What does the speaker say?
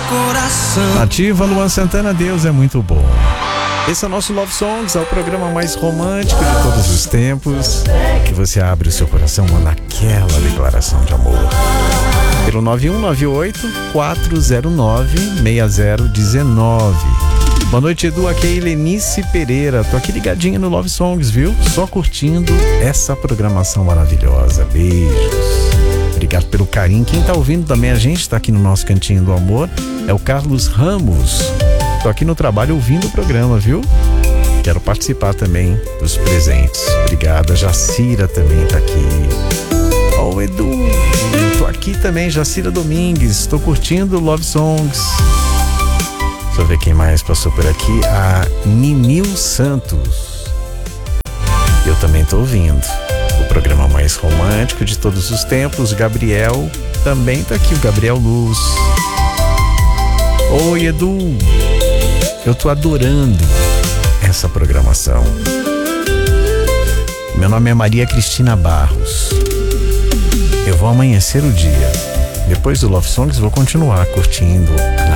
coração. Ativa, Luan Santana, Deus é muito bom. Esse é o nosso Love Songs, é o programa mais romântico de todos os tempos, que você abre o seu coração, manda aquela declaração de amor. Pelo 9198-409-6019. Boa noite, Edu, aqui é Helenice Pereira. Tô aqui ligadinha no Love Songs, viu? Só curtindo essa programação maravilhosa. Beijos. Obrigado pelo carinho. Quem tá ouvindo também a gente, tá aqui no nosso Cantinho do Amor, é o Carlos Ramos. Tô aqui no trabalho ouvindo o programa, viu? Quero participar também dos presentes. Obrigado. A Jacira também tá aqui. Ó, o Edu, tô aqui também, Jacira Domingues. Tô curtindo Love Songs. Deixa eu ver quem mais passou por aqui. A Ninil Santos. Eu também tô ouvindo o programa mais romântico de todos os tempos. Gabriel também tá aqui, o Gabriel Luz. Oi, Edu. Eu tô adorando essa programação. Meu nome é Maria Cristina Barros. Eu vou amanhecer o dia. Depois do Love Songs vou continuar curtindo